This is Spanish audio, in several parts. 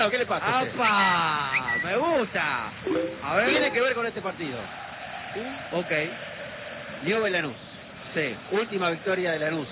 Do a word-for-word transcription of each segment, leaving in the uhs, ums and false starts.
¿Qué le pasa? ¡Apa! Me gusta. A ver. Tiene que ver con este partido. Ok. Newell's Lanús. Sí. Última victoria de Lanús.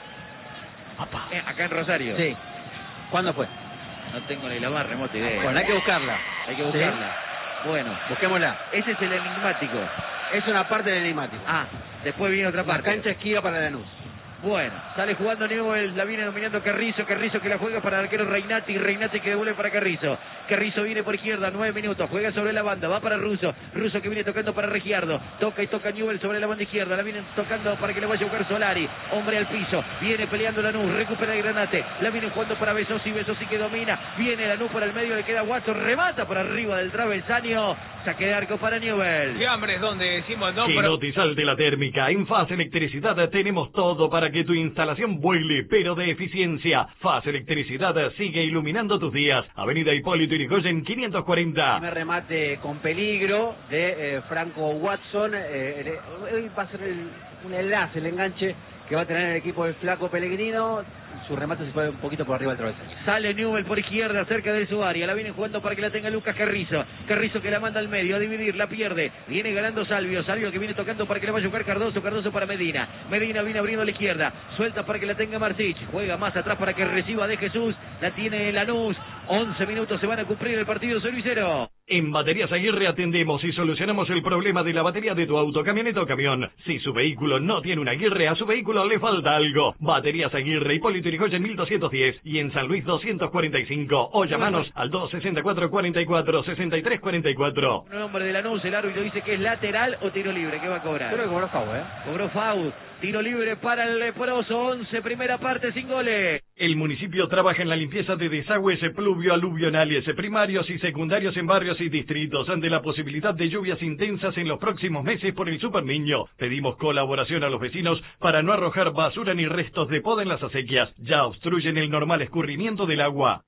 Apa. Eh, acá en Rosario. Sí. ¿Cuándo fue? No tengo ni la más remota idea. Bueno, hay que buscarla. Hay que buscarla. ¿Sí? Bueno. Busquémosla. Ese es el enigmático. Es una parte del enigmático. Ah, después viene otra parte. La cancha esquiva para Lanús. Bueno, sale jugando Newell's, la viene dominando Carrizo, Carrizo que la juega para el arquero Reinati, Reinati que devuelve para Carrizo. Carrizo viene por izquierda, nueve minutos, juega sobre la banda, va para Russo, Russo que viene tocando para Regiardo, toca y toca Newell's sobre la banda izquierda, la viene tocando para que le vaya a buscar Solari, hombre al piso, viene peleando Lanús, recupera el Granate, la viene jugando para Besosi, Besosi que domina, viene Lanús por el medio, le queda Watson, remata por arriba del travesaño, saque de arco para Newell's. Y hambre es donde decimos no, Que pero... no te salte la térmica. En Faz Electricidad tenemos todo para que tu instalación vuele, pero de eficiencia. Faz Electricidad sigue iluminando tus días. Avenida Hipólito Yrigoyen quinientos cuarenta. Primer remate con peligro de eh, Franco Watson. Eh, hoy va a ser el, un enlace, el enganche que va a tener el equipo del Flaco Pellegrino. Su remate se fue un poquito por arriba del travesaño. Sale Newell's por izquierda, cerca de su área. La viene jugando para que la tenga Lucas Carrizo. Carrizo que la manda al medio, a dividir, la pierde. Viene ganando Salvio. Salvio que viene tocando para que la vaya a jugar Cardoso. Cardoso para Medina. Medina viene abriendo a la izquierda. Suelta para que la tenga Marcich. Juega más atrás para que reciba de Jesús. La tiene Lanús. once minutos se van a cumplir el partido cero y cero. En Baterías Aguirre atendemos y solucionamos el problema de la batería de tu auto, camioneta o camión. Si su vehículo no tiene una Aguirre, a su vehículo le falta algo. Baterías Aguirre, Hipólito Yrigoyen mil doscientos diez y en San Luis doscientos cuarenta y cinco. O llamanos al dos sesenta y cuatro, cuarenta y cuatro, sesenta y tres cuarenta y cuatro. Un hombre de Lanús, el árbitro dice que es lateral o tiro libre. ¿Qué va a cobrar? Creo que cobró Fau, ¿eh? Cobró Fau. Tiro libre para el leproso. once, primera parte, sin goles. El municipio trabaja en la limpieza de desagües pluvio-aluvionales primarios y secundarios en barrios y distritos ante la posibilidad de lluvias intensas en los próximos meses por el Super Niño. Pedimos colaboración a los vecinos para no arrojar basura ni restos de poda en las acequias. Ya obstruyen el normal escurrimiento del agua.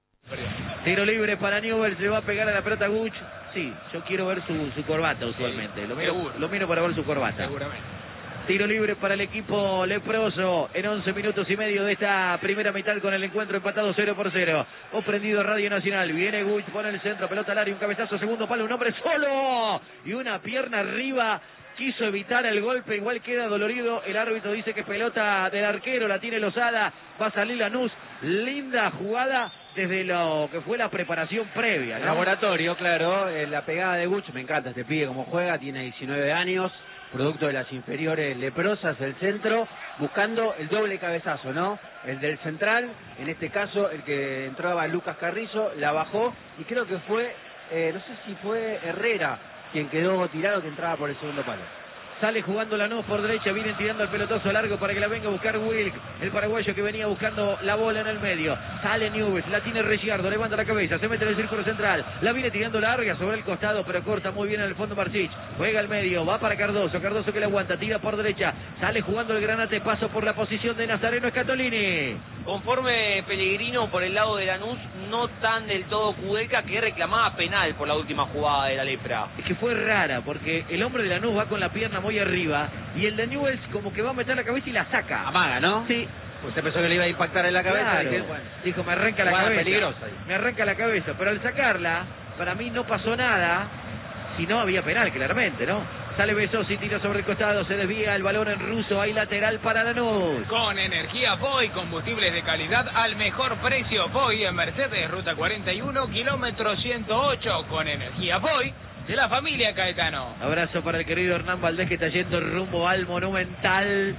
Tiro libre para Newell's, se va a pegar a la pelota Guch. Sí, yo quiero ver su, su corbata usualmente. Sí, lo, miro, seguro. lo miro para ver su corbata. Seguramente. Tiro libre para el equipo leproso en once minutos y medio de esta primera mitad con el encuentro empatado cero por cero. O prendido Radio Nacional. Viene Guch, pone el centro, pelota al área, un cabezazo, segundo palo, un hombre solo. Y una pierna arriba. Quiso evitar el golpe, igual queda dolorido. El árbitro dice que pelota del arquero, la tiene Lozada. Va a salir Lanús. Linda jugada desde lo que fue la preparación previa, ¿no? Laboratorio, claro. Eh, la pegada de Guch, me encanta este pibe como juega, tiene diecinueve años. Producto de las inferiores leprosas, el centro, buscando el doble cabezazo, ¿no? El del central, en este caso, el que entraba Lucas Carrizo, la bajó, y creo que fue, eh, no sé si fue Herrera quien quedó tirado, que entraba por el segundo palo. Sale jugando Lanús por derecha, vienen tirando el pelotazo largo para que la venga a buscar Wilk, el paraguayo que venía buscando la bola en el medio. Sale Newell's, la tiene Regiardo, levanta la cabeza, se mete en el círculo central, la viene tirando larga sobre el costado, pero corta muy bien en el fondo Marcich. Juega al medio, va para Cardoso, Cardoso que la aguanta, tira por derecha, sale jugando el Granate, paso por la posición de Nazareno Scatolini. Conforme Pellegrino por el lado de Lanús, no tan del todo Kudelka, que reclamaba penal por la última jugada de la lepra. Es que fue rara, porque el hombre de Lanús va con la pierna muy arriba, y el de Newell's como que va a meter la cabeza y la saca. Amaga, ¿no? Sí. Usted pensó que le iba a impactar en la cabeza. Claro. Dije, bueno, Dijo, me arranca la jugada cabeza. peligrosa ahí. Me arranca la cabeza, pero al sacarla, para mí no pasó nada, si no había penal, claramente, ¿no? Sale Besosi, tira sobre el costado, se desvía el balón en Russo, hay lateral para Lanús. Con energía Voy, combustibles de calidad al mejor precio. Voy en Mercedes, ruta cuarenta y uno, kilómetro ciento ocho. Con energía Voy, de la familia Caetano. Abrazo para el querido Hernán Valdés, que está yendo rumbo al Monumental.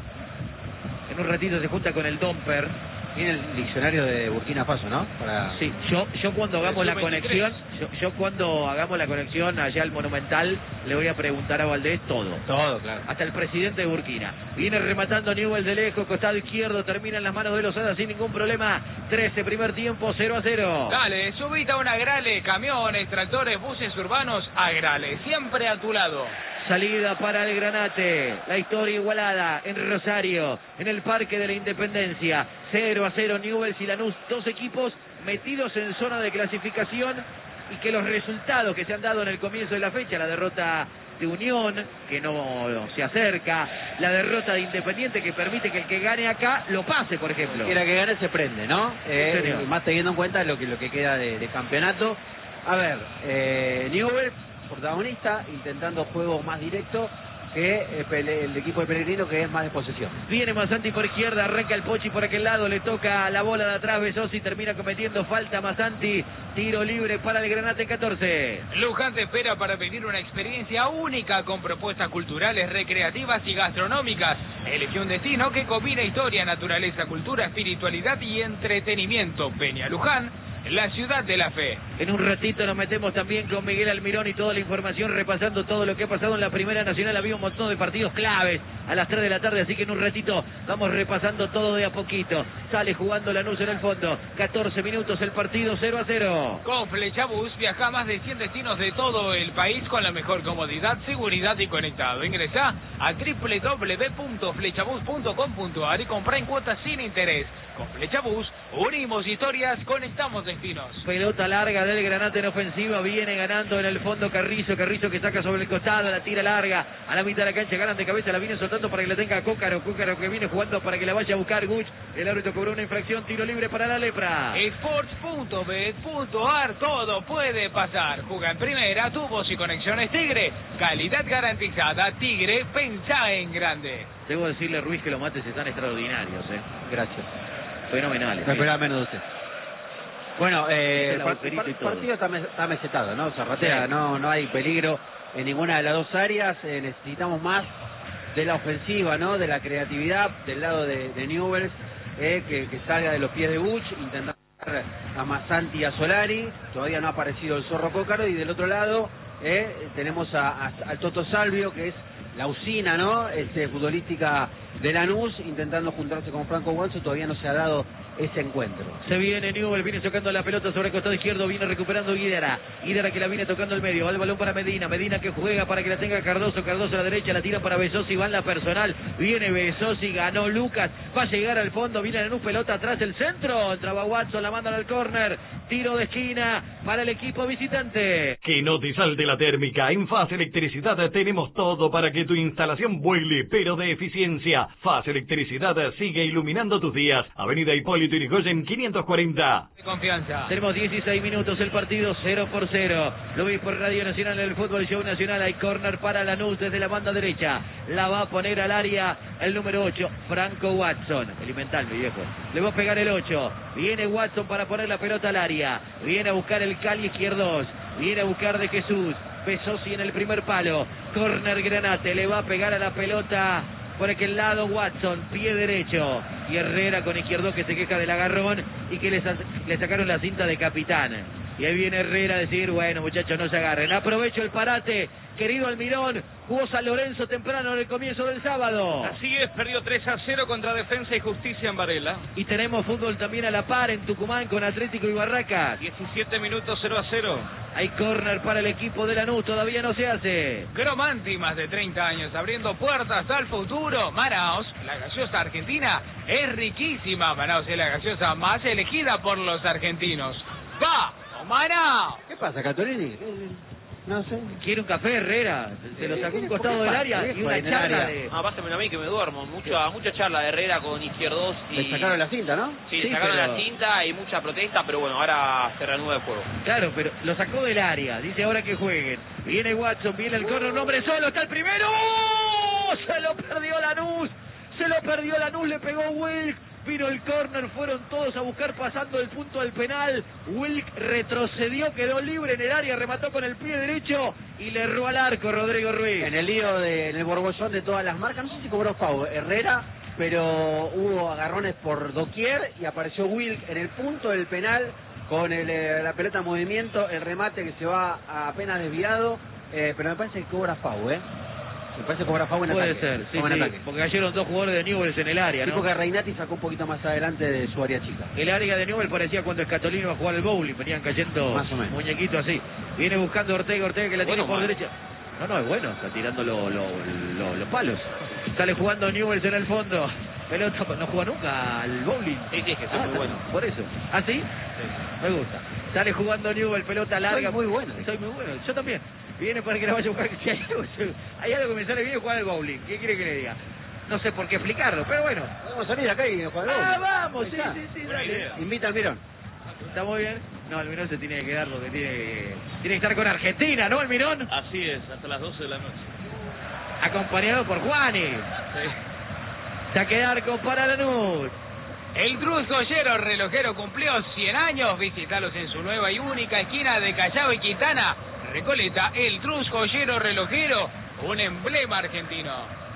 En un ratito se junta con el Domper. Tiene el diccionario de Burkina Faso, ¿no? Para... Sí, yo yo cuando hagamos la sub veintitrés. conexión, yo, yo cuando hagamos la conexión allá al Monumental, le voy a preguntar a Valdés todo. Todo, claro. Hasta el presidente de Burkina. Viene rematando Newell's de lejos, costado izquierdo, termina en las manos de Lozada sin ningún problema. trece, primer tiempo, cero a cero. Dale, subite a un Agrale, camiones, tractores, buses urbanos, Agrale, siempre a tu lado. Salida para el Granate. La historia igualada en Rosario, en el Parque de la Independencia. cero a cero Newell's y Lanús, dos equipos metidos en zona de clasificación y que los resultados que se han dado en el comienzo de la fecha, la derrota de Unión, que no se acerca, la derrota de Independiente, que permite que el que gane acá lo pase, por ejemplo. Y la que gane se prende, ¿no? Eh, serio. más teniendo en cuenta lo que lo que queda de, de campeonato. A ver, eh, Newell's, protagonista, intentando juego más directo que el, el equipo de Pellegrino, que es más de posesión. Viene Masanti por izquierda, arranca el Pochi por aquel lado, le toca la bola de atrás, Besosi termina cometiendo falta Masanti, tiro libre para el Granate catorce. Luján te espera para vivir una experiencia única con propuestas culturales, recreativas y gastronómicas. Elige un destino que combina historia, naturaleza, cultura, espiritualidad y entretenimiento. Peña Luján, la ciudad de la fe. En un ratito nos metemos también con Miguel Almirón y toda la información, repasando todo lo que ha pasado en la Primera Nacional. Había un montón de partidos claves a las tres de la tarde, así que en un ratito vamos repasando todo de a poquito. Sale jugando Lanús en el fondo, catorce minutos el partido, cero a cero. Con Flechabús viaja a más de cien destinos de todo el país con la mejor comodidad, seguridad y conectado. Ingresa a doble u doble u doble u punto flechabús punto com punto a r y compra en cuotas sin interés. Con Flechabús unimos historias, conectamos destinos. Pelota larga del Granate en ofensiva, viene ganando en el fondo Carrizo, Carrizo que saca sobre el costado, la tira larga, a la mitad de la cancha, ganan de cabeza, la viene soltando para que la tenga Cócaro, Cócaro que viene jugando para que la vaya a buscar Guch, el árbitro cobró una infracción, tiro libre para la Lepra. Sports punto bet punto a r, todo puede pasar. Juega en primera, tubos y conexiones Tigre, calidad garantizada. Tigre, pensá en grande. Debo decirle, Ruiz, que los mates están extraordinarios, eh. Gracias. Fenomenales. Me eh. esperaba menos de usted. Bueno, eh, el El par- agujerito par- y todo. partido está, mes- está mesetado, ¿no? Zarratea, Sí. no, no hay peligro en ninguna de las dos áreas. Eh, necesitamos más de la ofensiva, ¿no? De la creatividad del lado de, de Newell's, eh, que, que salga de los pies de Buch, intentando a Masanti y a Solari. Todavía no ha aparecido el Zorro Cócaro. Y del otro lado eh, tenemos a, a, al Toto Salvio, que es la usina, ¿no? Este, futbolística de Lanús, intentando juntarse con Franco Guanzo. Todavía no se ha dado ese encuentro. Se viene Newell, viene tocando la pelota sobre el costado izquierdo, viene recuperando Guidera, Guidera que la viene tocando el medio, va el balón para Medina, Medina que juega para que la tenga Cardoso, Cardoso a la derecha, la tira para Besosi, va en la personal, viene Besosi, ganó Lucas, va a llegar al fondo, viene Lanús, pelota atrás, el centro, entraba Watson, la mandan al córner, tiro de esquina para el equipo visitante. Que no te salte la térmica. En Faz Electricidad tenemos todo para que tu instalación vuele, pero de eficiencia. Faz Electricidad sigue iluminando tus días. Avenida Hipólito Yrigoyen quinientos cuarenta. De confianza. Tenemos dieciséis minutos, el partido cero por cero. Lo veis por Radio Nacional en el Fútbol Show Nacional. Hay córner para Lanús desde la banda derecha. La va a poner al área el número ocho, Franco Watson. Elemental, mi viejo. Le va a pegar el ocho. Viene Watson para poner la pelota al área. Viene a buscar el Cali izquierdos. Viene a buscar de Jesús. Besosi en el primer palo. Córner Granate. Le va a pegar a la pelota por aquel lado Watson, pie derecho, y Herrera con izquierdo que se queja del agarrón y que le, sa le sacaron la cinta de capitán. Y ahí viene Herrera a decir, bueno muchachos, no se agarren. Aprovecho el parate, querido Almirón, jugó San Lorenzo temprano en el comienzo del sábado. Así es, perdió tres a cero contra Defensa y Justicia en Varela. Y tenemos fútbol también a la par en Tucumán con Atlético y Barracas. diecisiete minutos, cero a cero. Hay córner para el equipo de Lanús, todavía no se hace. Cromanti, más de treinta años abriendo puertas al futuro. Manaos, la gaseosa argentina, es riquísima. Manaos es la gaseosa más elegida por los argentinos. ¡Va! ¡Manaos! ¿Qué pasa, Catolini? No sé. Quiere un café Herrera, se lo sacó un costado del área y una charla de... Ah, pásamelo a mí que me duermo. Mucha mucha charla de Herrera con Izquierdos y... Le sacaron la cinta, ¿no? Sí, Sí, le sacaron pero- la cinta y mucha protesta, pero bueno, ahora se reanuda el juego. Claro, pero lo sacó del área. Dice ahora que jueguen. Viene Watson, viene el corner, un hombre solo, está el primero. ¡Oh! Se lo perdió Lanús. Se lo perdió Lanús, le pegó Wilk. Vino el córner, fueron todos a buscar pasando el punto del penal. Wilk retrocedió, quedó libre en el área, remató con el pie derecho y le erró al arco Rodrigo Ruiz. En el lío, de, en el borbollón de todas las marcas, no sé si cobró Fau Herrera, pero hubo agarrones por doquier y apareció Wilk en el punto del penal con el, eh, la pelota en movimiento, el remate que se va apenas desviado, eh, pero me parece que cobra Fau, ¿eh? Me parece que cobra Fau en Puede ataque. ser, sí, Fau en sí, ataque. porque cayeron dos jugadores de Newell's en el área, Sí, ¿no? porque Reinati sacó un poquito más adelante de su área chica. El área de Newell parecía cuando Escatolino iba a jugar el bowling, venían cayendo Más o menos. muñequitos así. Viene buscando Ortega, Ortega que la tiene Bueno, por mal. derecha. No, no, es bueno, está tirando lo- lo- lo- los palos. Sale jugando Newell's en el fondo. Pelota, no juega nunca al bowling. Sí, sí, es que soy Ah, muy bueno. Por eso. ¿Ah, sí? Sí. Me gusta. Sale jugando Newell, pelota larga. Soy muy bueno. Soy muy bueno. Yo también. Viene para que la vaya a buscar. Si hay, algo, hay algo que me sale bien, jugar al bowling. ¿Qué quiere que le diga? No sé por qué explicarlo, pero bueno. Vamos a salir acá y jugar al Ah, bowling. vamos, Ahí sí, está. sí, sí, Buena dale. idea. Invita al Mirón. ¿Está muy bien? No, el Mirón se tiene que quedar porque tiene que, tiene que estar con Argentina, ¿no, el Mirón? Así es, hasta las doce de la noche. Acompañado por Juani. Sí. Saque de arco para Lanús. El Cruz Joyero Relojero cumplió cien años. Visítalos en su nueva y única esquina de Callao y Quintana. Recoleta, el Cruz Joyero Relojero, un emblema argentino.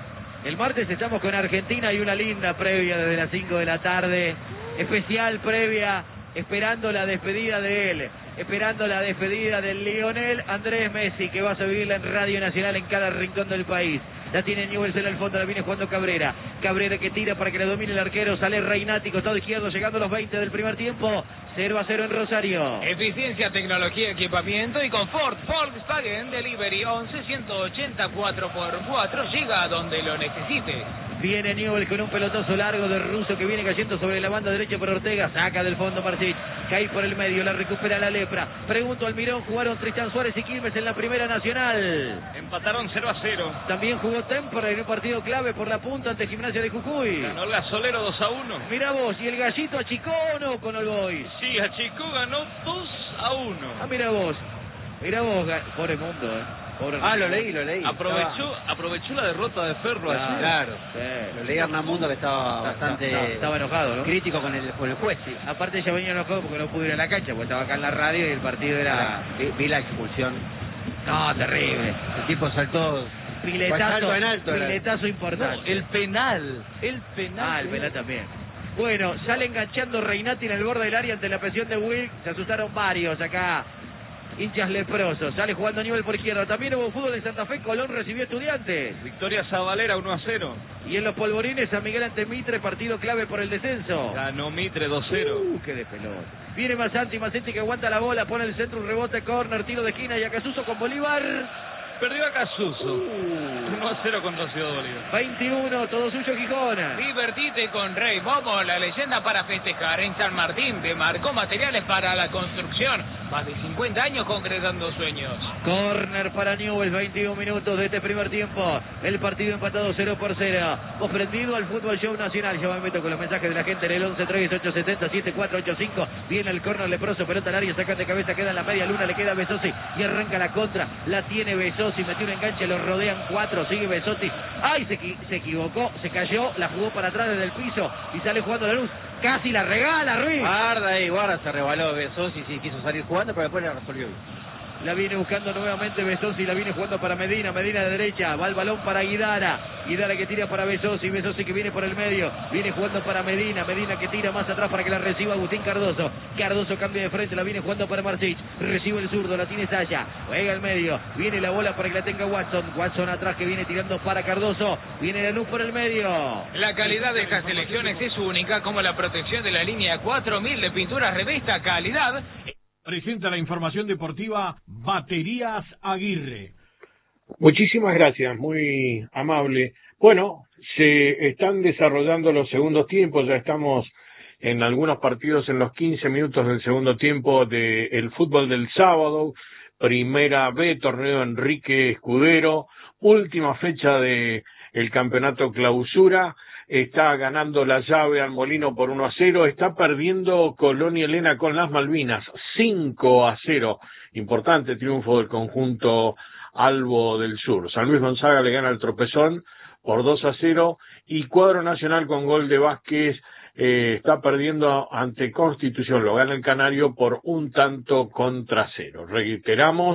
El martes estamos con Argentina y una linda previa desde las cinco de la tarde. Especial previa, esperando la despedida de él. Esperando la despedida del Lionel Andrés Messi, que vas a vivirla en Radio Nacional en cada rincón del país. La tiene Newell's en el fondo, la viene jugando Cabrera. Cabrera que tira para que la domine el arquero. Sale Reynati, costado izquierdo, llegando a los veinte del primer tiempo. cero a cero en Rosario. Eficiencia, tecnología, equipamiento y confort. Volkswagen Delivery once ciento ochenta cuatro por cuatro. Llega a donde lo necesites. Viene Newell con un pelotazo largo de Russo que viene cayendo sobre la banda derecha por Ortega. Saca del fondo Marchich. Cae por el medio, la recupera la Lepra. Pregunto al Mirón, jugaron Tristan Suárez y Quilmes en la Primera Nacional. Empataron cero a cero. También jugó Tempora en un partido clave por la punta ante Gimnasia de Jujuy. Ganó la Solero dos a uno. Mirá vos, ¿y el Gallito achicó o no con el Boys? Sí, Achicó ganó dos a uno. Ah, mirá vos. Mirá vos, ga- pobre mundo, eh. Pobre Ah, lo mundo. leí, lo leí. Aprovechó, aprovechó la derrota de Ferro Claro. ayer. Claro. Sí. Lo leí a Hernán Mundo que estaba Estaba- bastante estaba- estaba enojado, ¿no? crítico con el, con el juez. Sí. Aparte ya venía enojado porque no pudo ir a la cancha, porque estaba acá en la radio y el partido era... Vi, vi la expulsión. No, terrible. El tipo saltó. Piletazo, Salto en alto era. piletazo importante. No, el penal, el penal. Ah, el penal también. Bueno, sale enganchando Reynati en el borde del área ante la presión de Wilk. Se asustaron varios acá. Hinchas leprosos. Sale jugando a nivel por izquierda. También hubo fútbol de Santa Fe. Colón recibió Estudiantes. Victoria Zabalera uno a cero. Y en los polvorines, San Miguel ante Mitre, partido clave por el descenso. Ganó Mitre dos a cero. Uh, qué de pelota. Viene Masanti, Masanti que aguanta la bola, pone el centro, un rebote, córner, tiro de esquina y Acasuso con Bolívar. Perdió a Casuso. Uh. uno a cero contra Ciudad Bolívar. veintiuno, todo suyo Gijón. Divertite con Rey Momo, la leyenda para festejar en San Martín. Te marcó materiales para la construcción. Más de cincuenta años concretando sueños. Corner para Newell's, veintiún minutos de este primer tiempo. El partido empatado cero por cero. Vos prendido al Fútbol Show Nacional. Yo me meto con los mensajes de la gente en el once tres ocho siete cero siete cuatro ocho cinco. Viene el corner leproso, pelota al área, sacan de cabeza, queda en la media luna, le queda Besosi y arranca la contra. La tiene Besosi, metió un enganche, lo rodean cuatro, sigue Besosi. ¡Ay! Se, equi- se equivocó, se cayó, la jugó para atrás desde el piso y sale jugando la luz. Casi la regala, Ruiz. Guarda ahí, guarda, se rebaló Besos y sí quiso salir jugando, pero después la resolvió. La viene buscando nuevamente Besosi, la viene jugando para Medina, Medina de derecha, va el balón para Guidara, Guidara que tira para Besosi, Besosi que viene por el medio, viene jugando para Medina, Medina que tira más atrás para que la reciba Agustín Cardoso, Cardoso cambia de frente, la viene jugando para Marcich, recibe el zurdo, la tiene Saya, juega al medio, viene la bola para que la tenga Watson, Watson atrás que viene tirando para Cardoso, viene la luz por el medio. La calidad de estas selecciones es única, como la protección de la línea cuatro mil de pinturas revista calidad. Presenta la información deportiva Baterías Aguirre. Muchísimas gracias, muy amable. Bueno, se están desarrollando los segundos tiempos, ya estamos en algunos partidos en los quince minutos del segundo tiempo del fútbol del sábado, Primera B, torneo Enrique Escudero, última fecha de el campeonato clausura. Está ganando la llave al Molino por uno a cero, está perdiendo Colonia Elena con las Malvinas, cinco a cero, importante triunfo del conjunto Albo del Sur. San Luis Gonzaga le gana el Tropezón por dos a cero y Cuadro Nacional con gol de Vázquez eh, está perdiendo ante Constitución, lo gana el Canario por un tanto contra cero. Reiteramos,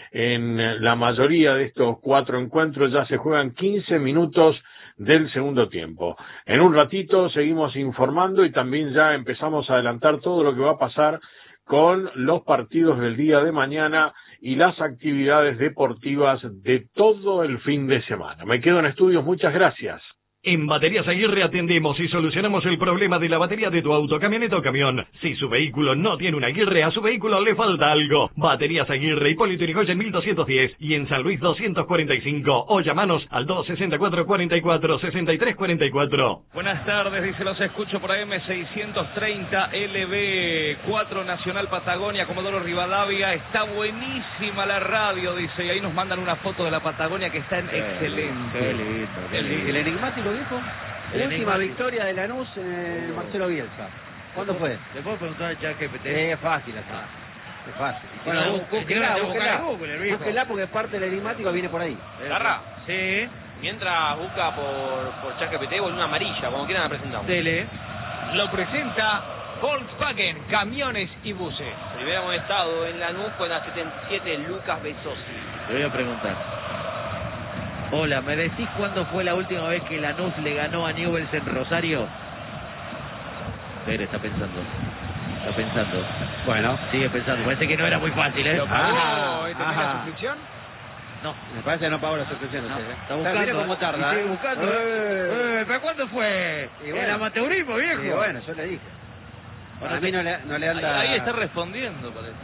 en la mayoría de estos cuatro encuentros ya se juegan quince minutos del segundo tiempo. En un ratito seguimos informando y también ya empezamos a adelantar todo lo que va a pasar con los partidos del día de mañana y las actividades deportivas de todo el fin de semana. Me quedo en estudios, muchas gracias. En Baterías Aguirre atendemos y solucionamos el problema de la batería de tu auto, camioneta o camión. Si su vehículo no tiene una Aguirre, a su vehículo le falta algo. Baterías Aguirre, Hipólito Yrigoyen mil doscientos diez y en San Luis doscientos cuarenta y cinco. O llamanos al dos sesenta y cuatro, cuarenta y cuatro, sesenta y tres cuarenta y cuatro. Buenas tardes, dice, los escucho por A M seiscientos treinta, L B cuatro Nacional Patagonia, Comodoro Rivadavia. Está buenísima la radio, dice, y ahí nos mandan una foto de la Patagonia que está en Qué excelente. Qué lindo, qué lindo. El enigmático, viejo. La última victoria de Lanús en el Marcelo Bielsa. ¿Cuándo fue? Le puedo preguntar a ChatGPT. Es fácil acá. Es fácil. Bueno, Bueno, bú- búsquela, búsquela, búsquela. Google, el viejo. Búsquela porque parte del enigmático viene por ahí. Garra, Sí, mientras busca por, por ChatGPT o en una amarilla, como quieran la presentamos. tele. Lo presenta Volkswagen, camiones y buses. Primero hemos estado en Lanús con la setenta y siete Lucas Besosi. Le voy a preguntar. Hola, ¿me decís cuándo fue la última vez que Lanús le ganó a Newell's en Rosario? Pérez está pensando. Está pensando. Bueno. Sigue pensando. Parece que no era muy fácil, ¿eh? ¿Lo pagó Ah, y termina ajá. la suscripción? No. Me parece que no pagó la suscripción. No, usted, ¿eh? está buscando. Mira cómo ¿eh? tarda. Y sigue ¿eh? buscando. ¿eh? Eh. Eh, ¿Pero cuándo fue? Y El bueno. amateurismo, viejo. Y bueno, yo le dije. Para mí no le, no le anda. Ahí, ahí está respondiendo, parece.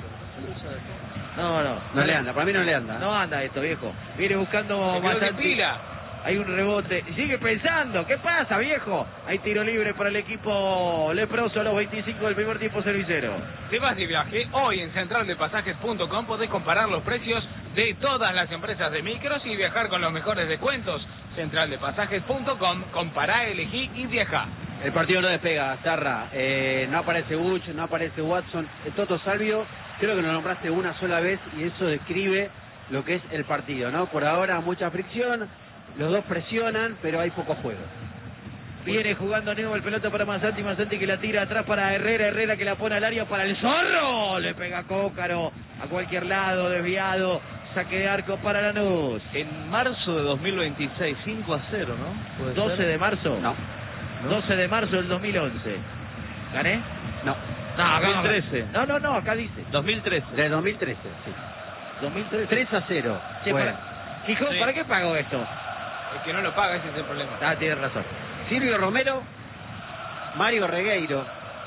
No, no. No le anda, para mí no le anda. No anda esto, viejo. Viene buscando Se quedó sin Masanti. pila. Hay un rebote. Sigue pensando. ¿Qué pasa, viejo? Hay tiro libre para el equipo leproso a los veinticinco del primer tiempo servicero. Te vas de viaje, hoy en central de pasajes punto com podés comparar los precios de todas las empresas de micros y viajar con los mejores descuentos. central de pasajes punto com, compará, elegí y viajá. El partido no despega, Zarra. Eh, no aparece Buch, no aparece Watson. El Toto Salvio, creo que lo nombraste una sola vez y eso describe lo que es el partido, ¿no? Por ahora mucha fricción, los dos presionan, pero hay poco juego. Viene jugando nuevo el pelota para Masanti, Masanti que la tira atrás para Herrera, Herrera que la pone al área para el Zorro, le pega Cócaro a cualquier lado, desviado, saque de arco para Lanús. En marzo de dos mil veintiséis, cinco a cero, ¿no? ¿Puede doce ser? de marzo. No, doce de marzo del dos mil once. ¿Gané? no. No, acá dos mil trece. No, no, no, acá dice. dos mil trece. De dos mil trece, sí. dos mil trece. tres a cero. Che, Bueno. para- Gijón, Sí. ¿para qué pagó esto? El que no lo paga, ese es el problema. Ah, tiene razón. Silvio Romero, Mario Regueiro.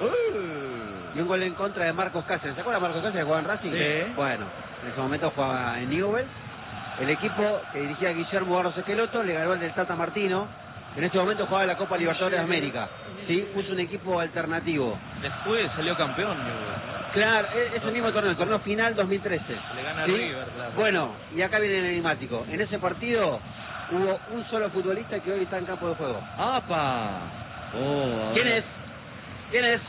Y un gol en contra de Marcos Cáceres. ¿Se acuerdan de Marcos Cáceres que jugaba en Racing? Sí. Bueno, en ese momento jugaba en Newell's. El equipo que dirigía Guillermo Barros Esqueloto le ganó el del Tata Martino. En este momento jugaba la Copa Libertadores de América. Sí, puso un equipo alternativo. Después salió campeón, Newell's. Claro, es es el mismo torneo, el torneo final dos mil trece. Le gana a ¿Sí? River, claro. Bueno, y acá viene el enigmático. En ese partido hubo un solo futbolista que hoy está en campo de juego. ¡Apa! Oh, ¿Quién ahora- es? ¿Quién es?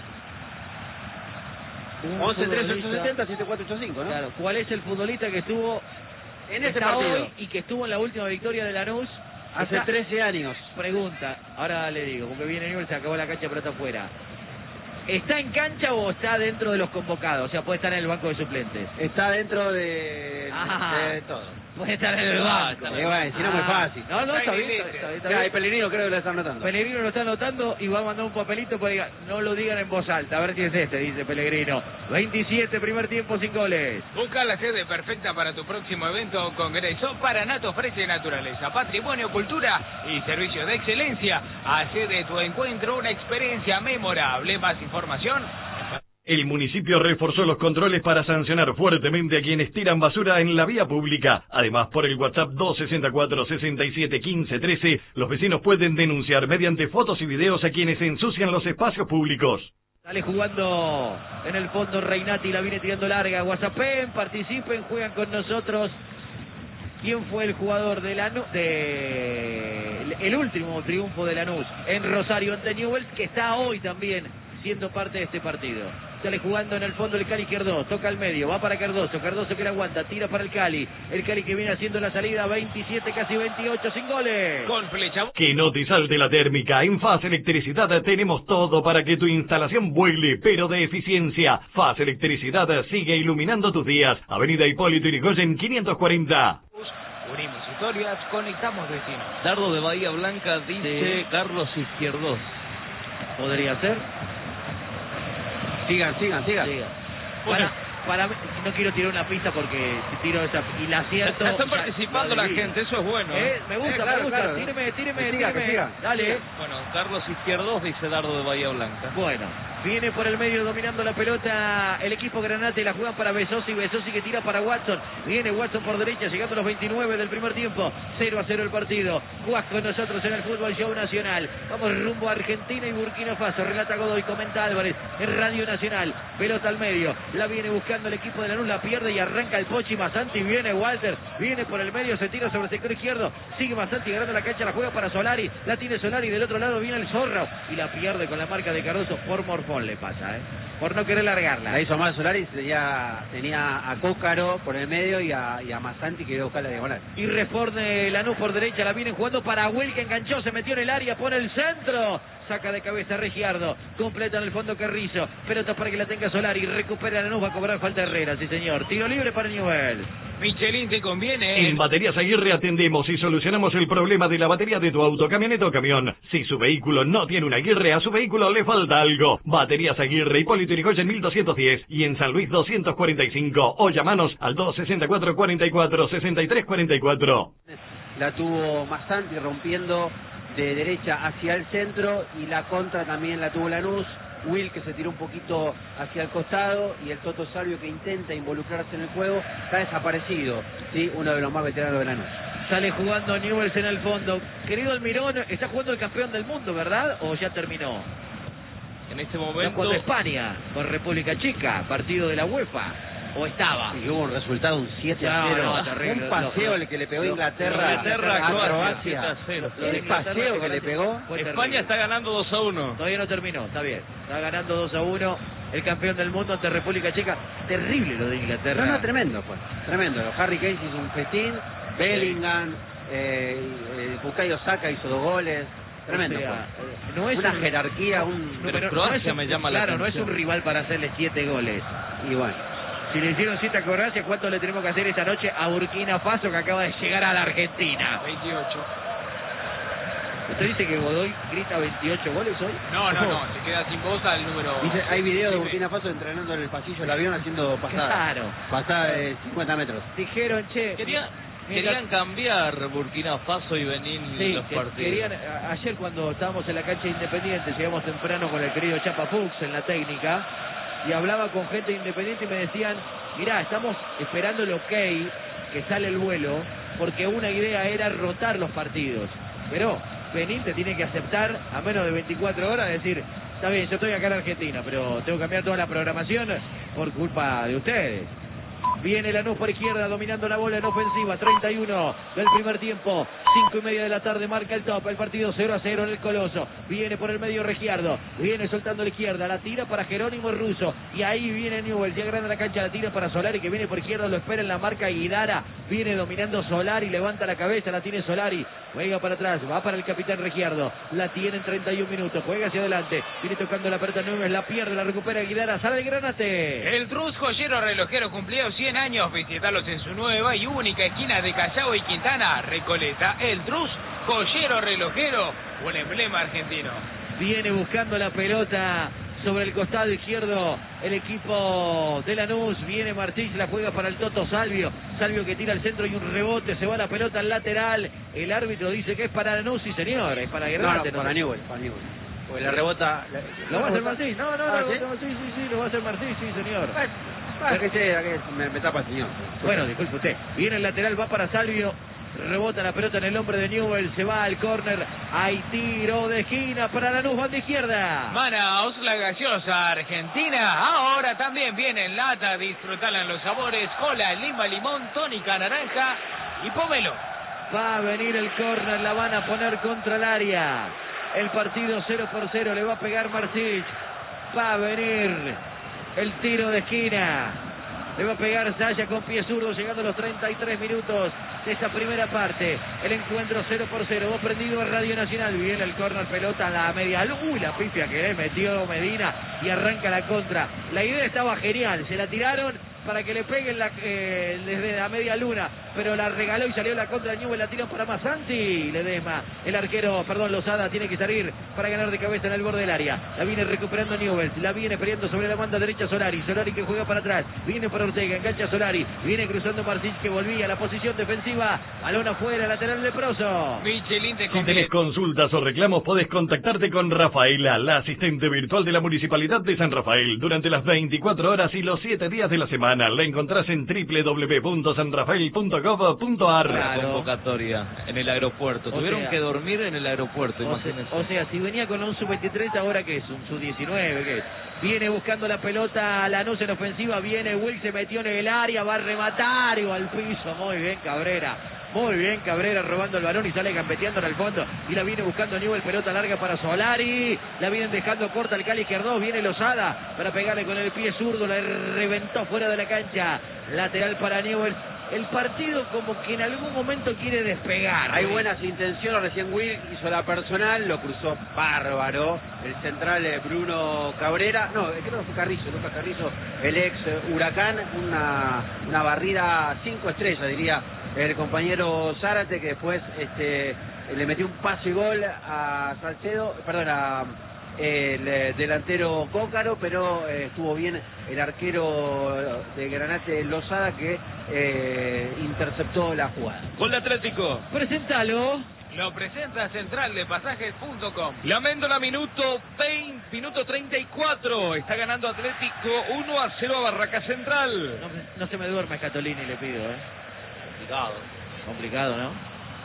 Un once tres ocho futbolista. setenta siete cuatro ocho cinco, ¿no? Claro, ¿cuál es el futbolista que estuvo En ese está partido, hoy y que estuvo en la última victoria de Lanús? hace Está- trece años. Pregunta, ahora le digo, porque viene Newell's, se acabó la cancha, pelota afuera. ¿Está en cancha o está dentro de los convocados? O sea, puede estar en el banco de suplentes. Está dentro de, Ah. de todo. Puede estar en el Ah, banco. está Eh, bueno, si no, muy Ah. fácil. No, no, está bien, Ahí está, dice. está bien, está Ya, bien. y Pellegrino creo que lo está anotando. Pellegrino lo está anotando y va a mandar un papelito para diga, no lo digan en voz alta, a ver si es este, dice Pellegrino. veintisiete, primer tiempo, sin goles. Busca la sede perfecta para tu próximo evento o congreso. Paranato ofrece naturaleza, patrimonio, cultura y servicios de excelencia. Hace de tu encuentro una experiencia memorable. Más información. El municipio reforzó los controles para sancionar fuertemente a quienes tiran basura en la vía pública. Además, por el WhatsApp dos sesenta y cuatro, sesenta y siete, quince, trece, los vecinos pueden denunciar mediante fotos y videos a quienes ensucian los espacios públicos. Sale jugando en el fondo Reinati, la viene tirando larga. WhatsAppen, participen, juegan con nosotros. ¿Quién fue el jugador de Lanús? De... El, el último triunfo de Lanús en Rosario ante Newell's, que está hoy también siendo parte de este partido. Sale jugando en el fondo el Cali Querdós, toca al medio, va para Cardoso, Cardoso que la aguanta, tira para el Cali, el Cali que viene haciendo la salida, veintisiete, casi veintiocho, sin goles. Con flecha. Que no te salte la térmica. En Faz Electricidad tenemos todo para que tu instalación vuele, pero de eficiencia. Faz Electricidad sigue iluminando tus días. Avenida Hipólito Yrigoyen quinientos cuarenta. Unimos historias, conectamos destinos. Dardo de Bahía Blanca dice Sí. Carlos Izquierdos. Podría ser. Sigan, sigan, sigan. Diga. Para, para mí, no quiero tirar una pista porque si tiro esa y la acierto... Están participando la gente, eso es bueno. Eh, me gusta, Eh, claro, me gusta. claro. Tíreme, tíreme, Que siga, tíreme. que siga. Dale. Bueno, Carlos Izquierdos, dice Dardo de Bahía Blanca. Bueno, viene por el medio dominando la pelota el equipo Granate, la juegan para Besosi, Besosi que tira para Watson, viene Watson por derecha, llegando a los veintinueve del primer tiempo, cero a cero el partido, jugás con nosotros en el Fútbol Show Nacional, vamos rumbo a Argentina y Burkina Faso, relata Godoy, comenta Álvarez, en Radio Nacional, pelota al medio, la viene buscando el equipo de Lanús, la pierde y arranca el Pochi Masanti, viene Walter, viene por el medio, se tira sobre el sector izquierdo, sigue Masanti ganando la cancha, la juega para Solari, la tiene Solari, del otro lado viene el Zorro y la pierde con la marca de Cardoso por Morfón le pasa, ¿eh? Por no querer largarla. La hizo mal Solari, ya tenía a Cócaro por el medio y a, y a Masanti que iba a buscar la diagonal. Y responde Lanús por derecha, la vienen jugando para Will que enganchó, se metió en el área, pone el centro, saca de cabeza Regiardo, completa en el fondo Carrizo, pelota para que la tenga Solari, recupera Lanús, va a cobrar falta Herrera, sí señor, tiro libre para Newell. Michelin te conviene. En Baterías Aguirre atendemos y solucionamos el problema de la batería de tu auto, camioneta o camión. Si su vehículo no tiene una Aguirre, a su vehículo le falta algo. Baterías Aguirre, Hipólito Yrigoyen mil doscientos diez y en San Luis doscientos cuarenta y cinco. O llamanos al dos sesenta y cuatro, cuarenta y cuatro, sesenta y tres cuarenta y cuatro. La tuvo Masanti rompiendo de derecha hacia el centro y la contra también la tuvo Lanús. Will que se tiró un poquito hacia el costado y el Toto Salvio que intenta involucrarse en el juego está desaparecido, ¿sí? Uno de los más veteranos de Lanús. Sale jugando Newell's en el fondo. Querido Almirón, está jugando el campeón del mundo, ¿verdad? ¿O ya terminó? En este Está momento... jugando España con República Checa, partido de la UEFA. ¿O estaba? Y hubo un resultado, un siete a cero. No, no, terrible. Un paseo Lo- el que le pegó lo- Inglaterra, Inglaterra, a Croacia, siete Croacia. a cero. Lo de El Inglaterra, paseo que le pegó. fue España terrible. está ganando dos a uno. Todavía no terminó, está bien. Está ganando dos a uno el campeón del mundo ante República Checa. Terrible lo de Inglaterra. No, no, tremendo fue. Tremendo. Harry Kane hizo un festín, Bellingham, eh, eh, Bukayo Saka hizo dos goles. Tremendo O sea, fue. eh, no es Una un- jerarquía, un... No, Pero pero Croacia no es un- me llama la claro, no es atención. un rival para hacerle siete goles. Y bueno. Si le hicieron siete a Croacia, ¿cuánto le tenemos que hacer esta noche a Burkina Faso que acaba de llegar a la Argentina? veintiocho. ¿Usted dice que Godoy grita veintiocho goles hoy? No, no, no, se queda sin voz al número... Dice, hay videos de Sí, Burkina Faso entrenando en el pasillo del avión haciendo pasadas. Claro. Pasadas de cincuenta metros. Dijeron, che... Quería- mira- querían cambiar Burkina Faso y Benín Sí, los que- partidos. querían, a- ayer cuando estábamos en la cancha de Independiente, llegamos temprano con el querido Chapa Fuchs en la técnica, y hablaba con gente de Independiente y me decían, mirá, estamos esperando el ok, que sale el vuelo, porque una idea era rotar los partidos. Pero Benín te tiene que aceptar a menos de veinticuatro horas, decir, está bien, yo estoy acá en Argentina, pero tengo que cambiar toda la programación por culpa de ustedes. Viene Lanús por izquierda, dominando la bola en ofensiva, treinta y uno del primer tiempo, cinco y media de la tarde, marca el top, el partido cero a cero en el Coloso, viene por el medio Regiardo, viene soltando a la izquierda, la tira para Jerónimo Russo, y ahí viene Newell, ya grande la cancha, la tira para Solari, que viene por izquierda, lo espera en la marca Guidara, viene dominando Solari, levanta la cabeza, la tiene Solari, juega para atrás, va para el capitán Regiardo, la tiene en treinta y un minutos, juega hacia adelante, viene tocando la pelota Newell, la pierde, la recupera Guidara, sale el Granate. El Trus Joyero Relojero cumplió cien años, visitarlos en su nueva y única esquina de Callao y Quintana, Recoleta. El Trus Joyero Relojero, un emblema argentino. Viene buscando la pelota sobre el costado izquierdo el equipo de Lanús, viene Martínez, la juega para el Toto Salvio, Salvio que tira al centro y un rebote, se va la pelota al lateral, el árbitro dice que es para Lanús, sí señor, es para No, Granate. no, para sé. Newell, para Newell. Porque la rebota... la- ¿Lo va a hacer rebota- Martínez? No, no, Ah, no, ¿sí? no, sí, sí, sí, lo va a hacer Martínez, sí, señor. Ah, que sea, que me, me tapa el señor. Bueno, disculpe usted. Viene el lateral, va para Salvio. Rebota la pelota en el hombre de Newell. Se va al córner. Hay tiro de esquina para Lanús, banda izquierda. Manaos, la gaseosa argentina. Ahora también viene en lata. Disfrutarla en los sabores. Cola, lima, limón, tónica, naranja y pomelo. Va a venir el córner. La van a poner contra el área. El partido cero por cero. Le va a pegar Martínez. Va a venir el tiro de esquina. Le va a pegar Saya con pie zurdo, llegando a los treinta y tres minutos de esta primera parte. El encuentro cero por cero. Vos prendido a Radio Nacional. Viene el córner, pelota a la media. Uy, la pifia que le metió Medina y arranca la contra. La idea estaba genial. Se la tiraron para que le peguen la, eh, desde la media luna, pero la regaló y salió la contra de Newell, la tiran para Masanti, Ledesma, el arquero, perdón, Lozada tiene que salir para ganar de cabeza en el borde del área, la viene recuperando Newell, la viene peleando sobre la banda derecha Solari, Solari que juega para atrás, viene para Ortega, engancha Solari, viene cruzando Martins que volvía a la posición defensiva, balón afuera, lateral leproso. Michelin te Si tenés consultas o reclamos, podés contactarte con Rafaela, la asistente virtual de la Municipalidad de San Rafael, durante las veinticuatro horas y los siete días de la semana. La encontrás en doble u doble u doble u punto san rafael punto gov punto a r. La convocatoria en el aeropuerto. O Tuvieron sea, que dormir en el aeropuerto, O sea, imagínense. o sea, si venía con un sub veintitrés, ahora que es un sub diecinueve, ¿qué es? Viene buscando la pelota, Lanús en ofensiva, viene Will, se metió en el área, va a rematar y va al piso. Muy bien Cabrera, muy bien Cabrera robando el balón y sale gambeteando en el fondo. Y la viene buscando Newell, pelota larga para Solari. La vienen dejando corta el Cali izquierdo, viene Lozada para pegarle con el pie zurdo, la reventó fuera de la cancha. Lateral para Newell. El partido como que en algún momento quiere despegar. Hay buenas intenciones, recién Will hizo la personal, lo cruzó bárbaro, el central eh, Bruno Cabrera, no, creo que fue Carrizo, Lucas Carrizo, el ex eh, Huracán, una, una barrida cinco estrellas, diría el compañero Zárate, que después este, le metió un pase y gol a Salcedo, perdón, a el eh, delantero Cócaro, pero eh, estuvo bien el arquero de Granate Lozada, que eh, interceptó la jugada. Gol de Atlético. Presentalo. Lo presenta Central de Pasajes punto com. La Méndola, minuto veinte, minuto treinta y cuatro. Está ganando Atlético uno a cero a Barraca Central. No, no se me duerma Scatolini, le pido, ¿eh? Complicado. Complicado, ¿no?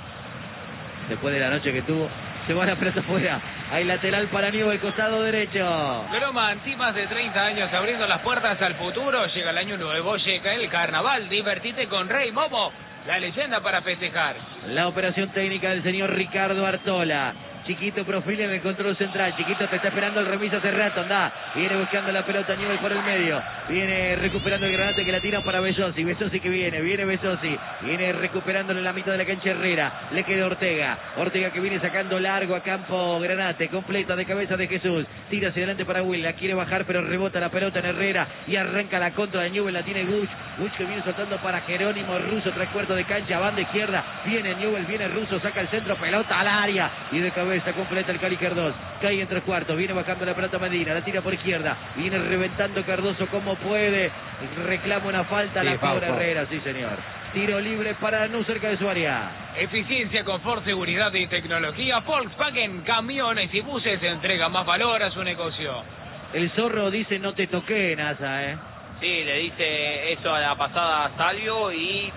Después de la noche que tuvo, se va la pelota afuera. Hay lateral para Newell, costado derecho. Gromanti, más de treinta años abriendo las puertas al futuro. Llega el año nuevo, llega el carnaval. Divertite con Rey Momo, la leyenda para festejar. La operación técnica del señor Ricardo Artola. Chiquito profil en el control central. Chiquito te está esperando el remis hace rato. Anda. Viene buscando la pelota Newell por el medio. Viene recuperando el Granate que la tira para Besosi. Besosi que viene. Viene Besosi. Viene recuperándolo en la mitad de la cancha Herrera. Le queda Ortega. Ortega que viene sacando largo a campo Granate. Completa de cabeza de Jesús. Tira hacia adelante para Will. La quiere bajar pero rebota la pelota en Herrera. Y arranca la contra de Newell. La tiene Guch. Guch que viene soltando para Jerónimo Russo. Tres cuartos de cancha. Banda izquierda. Viene Newell. Viene Russo. Saca el centro. Pelota al área. Y de cabeza completa el Cali Cardoso, cae en tres cuartos, viene bajando la pelota Medina, la tira por izquierda, viene reventando Cardoso como puede, reclama una falta, Sí, la Pau, figura Pau. Herrera, sí señor. Tiro libre para Lanús cerca de su área. Eficiencia, confort, seguridad y tecnología. Volkswagen, camiones y buses entrega más valor a su negocio. El zorro dice no te toqué, Nasa, ¿eh? Sí, le dice eso a la pasada Salvio y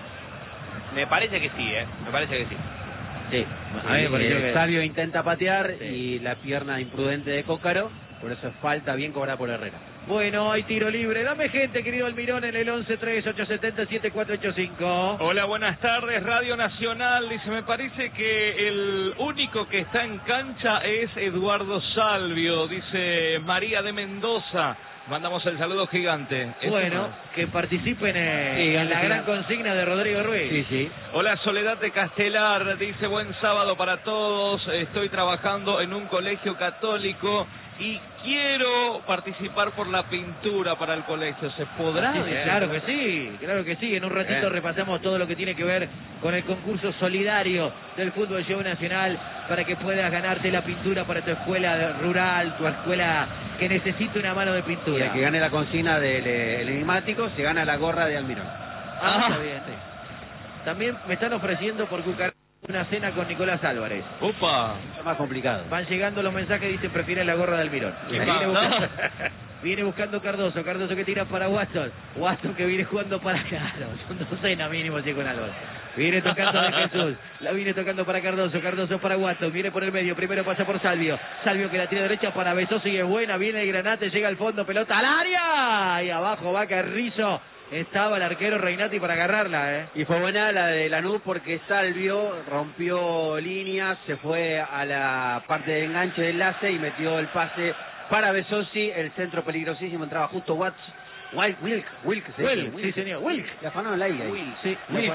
me parece que sí, ¿eh? Me parece que sí. Sí, a mí me pareció Eh, que... Salvio intenta patear Sí. y la pierna imprudente de Cócaro, por eso es falta bien cobrada por Herrera. Bueno, hay tiro libre. Dame gente, querido Almirón, en el once tres ocho siete cero siete cuatro ocho cinco. Hola, buenas tardes, Radio Nacional. Dice, me parece que el único que está en cancha es Eduardo Salvio, dice María de Mendoza. Mandamos el saludo gigante. ¿Es Bueno, uno? que participen eh, Sí, en la sí, gran sí. consigna de Rodrigo Ruiz. Sí, sí. Hola, Soledad de Castelar, dice, buen sábado para todos, estoy trabajando en un colegio católico y quiero participar por la pintura para el colegio. ¿Se podrá? Sí, sí, Dice. claro que sí, claro que sí. En un ratito Bien. repasamos todo lo que tiene que ver con el concurso solidario del Fútbol Show Nacional para que puedas ganarte la pintura para tu escuela rural, tu escuela que necesita una mano de Y pintura. el que gane la consigna del eh, el enigmático se gana la gorra de Almirón. Ah, está bien. También me están ofreciendo por Cucar una cena con Nicolás Álvarez. Upa. Es más complicado. Van llegando los mensajes, dice prefiere la gorra de Almirón. ¿Qué Viene pasa? buscando, viene buscando Cardoso, Cardoso que tira para Watson, Watson que viene jugando para Claro, son docena mínimo sí con Álvarez. Viene tocando de Jesús, la viene tocando para Cardoso, Cardoso para Watson, viene por el medio, primero pasa por Salvio, Salvio que la tira derecha para Besosi y es buena, viene el Granate, llega al fondo, pelota al área, y abajo va Carrizo. Estaba el arquero Reinati para agarrarla, ¿eh? Y fue buena la de Lanús porque Salvio rompió líneas, se fue a la parte de enganche de enlace y metió el pase para Besosi, el centro peligrosísimo, entraba justo Watts, Wilk, Wilk, Wilk, se dice, Wilk, sí señor, Wilk. Le afanaron la I ahí. Wilk, sí, Le Wilk. afa-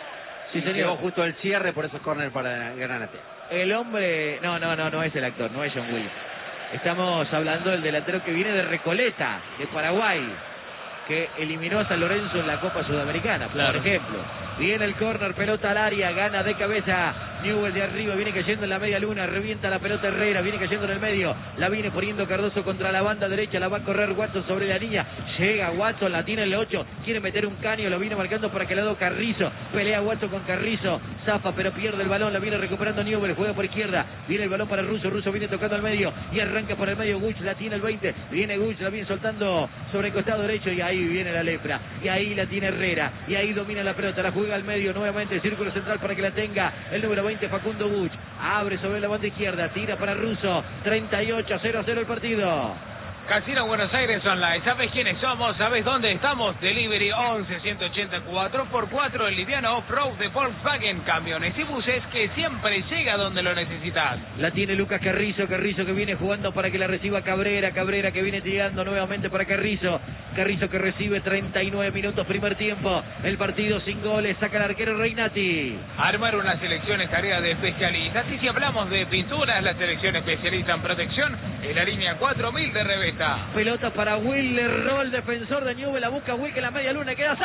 Sí y señor. llegó justo el cierre, por eso es córner para Granate. El hombre, no, no, no, no es el actor, no es John Wilk. Estamos hablando del delantero que viene de Recoleta, de Paraguay. que eliminó a San Lorenzo en la Copa Sudamericana, Claro. por ejemplo. Viene el córner, pelota al área, gana de cabeza Newell de arriba, viene cayendo en la media luna, revienta la pelota Herrera, viene cayendo en el medio, la viene poniendo Cardoso contra la banda derecha, la va a correr Watson sobre la línea, llega Watson, la tiene en el ocho, quiere meter un caño, lo viene marcando por aquel lado Carrizo, pelea Watson con Carrizo, zafa pero pierde el balón, la viene recuperando Newell, juega por izquierda, viene el balón para Russo, Russo viene tocando al medio y arranca por el medio Guch, la tiene el veinte, viene Guch, la viene soltando sobre el costado derecho y ahí viene la lepra, y ahí la tiene Herrera, y ahí domina la pelota, la juega al medio nuevamente, círculo central para que la tenga el número veinte Facundo Guch, abre sobre la banda izquierda, tira para Russo, treinta y ocho a cero a cero el partido. Casino Buenos Aires Online. ¿Sabes quiénes somos? ¿Sabes dónde estamos? Delivery once ciento ochenta cuatro por cuatro, el liviano off-road de Volkswagen. Camiones y buses que siempre llega donde lo necesitas. La tiene Lucas Carrizo, Carrizo que viene jugando para que la reciba Cabrera, Cabrera que viene tirando nuevamente para Carrizo, Carrizo que recibe treinta y nueve minutos primer tiempo, el partido sin goles, saca el arquero Reinati. Armar una selección es tarea de especialistas y si hablamos de pinturas, la selección especialista en protección es la línea cuatro mil de Revesta. Pelota para Will, le erró el defensor de Newell, la busca Will que en la media luna queda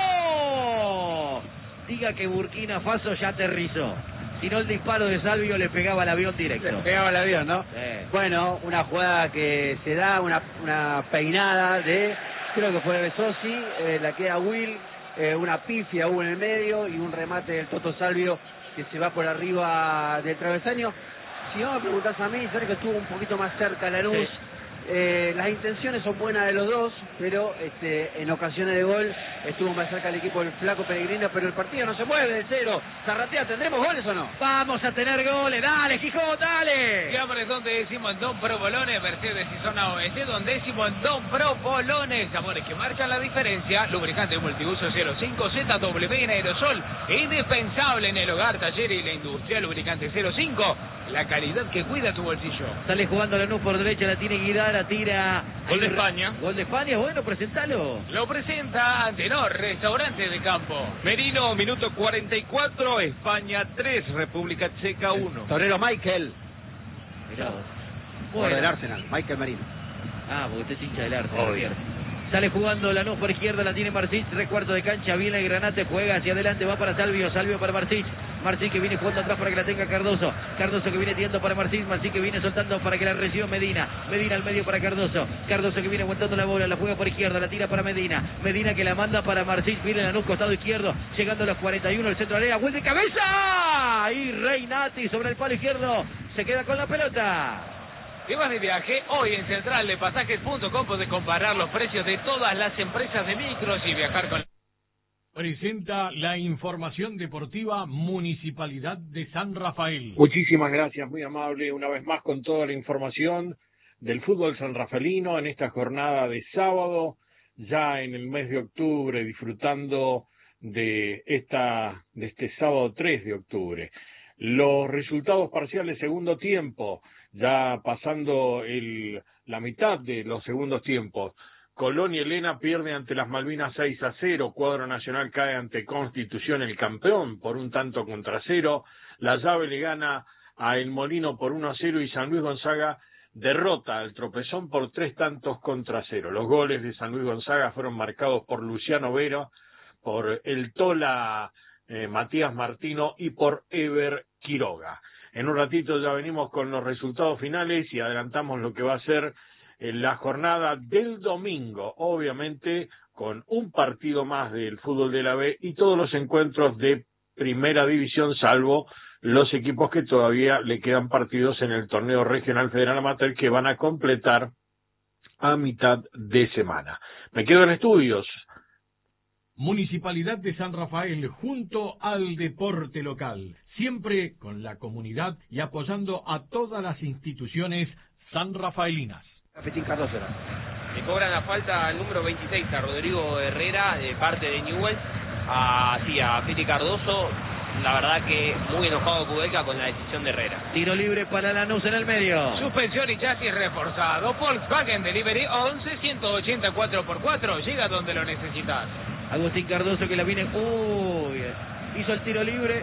Salvio. Diga que Burkina Faso ya aterrizó. Si no, el disparo de Salvio le pegaba al avión directo. Le pegaba el avión, ¿no? Sí. Bueno, una jugada que se da, una, una peinada de, creo que fue de Besosi, eh, la queda Will, eh, una pifia hubo en el medio y un remate del Toto Salvio que se va por arriba del travesaño. Si no me preguntás a mí, Sergio estuvo un poquito más cerca la luz. Sí. Eh, las intenciones son buenas de los dos, pero este, en ocasiones de gol estuvo más cerca el equipo del Flaco Pellegrino, pero el partido no se mueve de cero. Zarratea, ¿tendremos goles o no? Vamos a tener goles, dale, Gijón, dale. Llamares donde decimos en Don Pro Bolones, Mercedes y Zona Oeste, donde decimos en Don Pro Bolones, sabores que marcan la diferencia, lubricante multiuso cero cinco Z W en aerosol, indispensable en el hogar, taller y la industria, lubricante cero cinco, la calidad que cuida tu bolsillo. Sale jugando Lanús por derecha, la tiene Guidara, tira. Gol de España. Gol de España, bueno, presentalo. Lo presenta Antenor, restaurante de campo. Merino, minuto cuarenta y cuatro, España tres, República Checa uno. Torero Michael, Mirá vos. por Bueno. el Arsenal, Michael Merino. Ah, porque usted es hincha del Arsenal, Obvio. cierto. Sale jugando Lanús por izquierda, la tiene Marcich, tres cuartos de cancha, viene el Granate, juega hacia adelante, va para Salvio, Salvio para Marcich, Marcich que viene jugando atrás para que la tenga Cardoso, Cardoso que viene tirando para Marcich, Marcich que viene soltando para que la reciba Medina, Medina al medio para Cardoso, Cardoso que viene aguantando la bola, la juega por izquierda, la tira para Medina, Medina que la manda para Marcich, viene Lanús costado izquierdo, llegando a los cuarenta y uno, el centro de área, vuelve de cabeza, y Reinati sobre el palo izquierdo, se queda con la pelota. Si vas de viaje, hoy en central de pasajes punto com podés comparar los precios de todas las empresas de micros y viajar con... Presenta la información deportiva Municipalidad de San Rafael. Muchísimas gracias, muy amable, una vez más con toda la información del fútbol sanrafaelino en esta jornada de sábado, ya en el mes de octubre, disfrutando de esta de este sábado tres de octubre. Los resultados parciales segundo tiempo, ya pasando el, la mitad de los segundos tiempos. Colón y Elena pierde ante las Malvinas seis a cero, Cuadro Nacional cae ante Constitución, el campeón, por un tanto contra cero, La Llave le gana a El Molino por uno a cero y San Luis Gonzaga derrota al Tropezón por tres tantos contra cero. Los goles de San Luis Gonzaga fueron marcados por Luciano Vera, por el Tola eh, Matías Martino y por Ever Quiroga. En un ratito ya venimos con los resultados finales y adelantamos lo que va a ser la jornada del domingo, obviamente con un partido más del fútbol de la B y todos los encuentros de primera división, salvo los equipos que todavía le quedan partidos en el torneo regional federal amateur que van a completar a mitad de semana. Me quedo en estudios. Municipalidad de San Rafael junto al deporte local, siempre con la comunidad y apoyando a todas las instituciones sanrafaelinas. Capetín Cardoso. Le cobran la falta al número veintiséis, a Rodrigo Herrera, de parte de Newell, a, sí, a Piti Cardoso. La verdad que muy enojado Kudelka con la decisión de Herrera. Tiro libre para Lanús en el medio. Suspensión y chasis reforzado. Volkswagen Delivery once ciento ochenta cuatro por cuatro. Llega donde lo necesitas. Agustín Cardoso que la viene, uy, hizo el tiro libre,